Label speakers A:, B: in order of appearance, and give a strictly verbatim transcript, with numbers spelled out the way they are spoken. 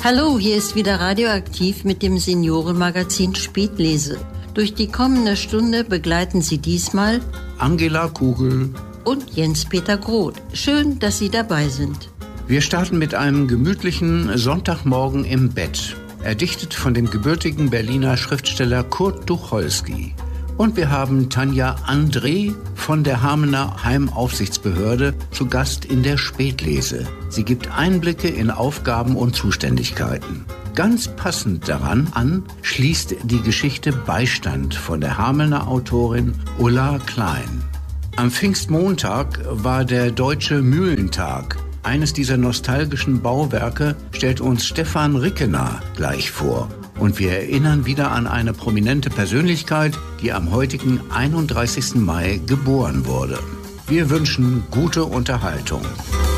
A: Hallo, hier ist wieder Radioaktiv mit dem Seniorenmagazin Spätlese. Durch die kommende Stunde begleiten Sie diesmal
B: Angela Kugel
A: und Jens-Peter Groth. Schön, dass Sie dabei sind.
B: Wir starten mit einem gemütlichen Sonntagmorgen im Bett, erdichtet von dem gebürtigen Berliner Schriftsteller Kurt Tucholsky. Und wir haben Tanja André von der Hamener Heimaufsichtsbehörde zu Gast in der Spätlese. Sie gibt Einblicke in Aufgaben und Zuständigkeiten. Ganz passend daran an schließt die Geschichte Beistand von der Hamener Autorin Ulla Klein. Am Pfingstmontag war der Deutsche Mühlentag. Eines dieser nostalgischen Bauwerke stellt uns Stefan Rickener gleich vor. Und wir erinnern wieder an eine prominente Persönlichkeit, die am heutigen einunddreißigsten Mai geboren wurde. Wir wünschen gute Unterhaltung.